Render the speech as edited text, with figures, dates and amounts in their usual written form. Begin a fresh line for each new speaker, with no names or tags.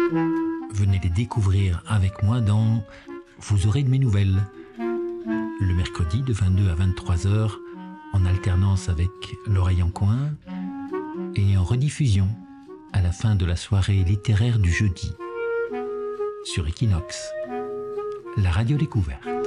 Venez les découvrir avec moi dans Vous aurez de mes nouvelles, le mercredi de 22 à 23 heures, en alternance avec L'Oreille en coin, et en rediffusion à la fin de la soirée littéraire du jeudi, sur Equinox, la radio découverte.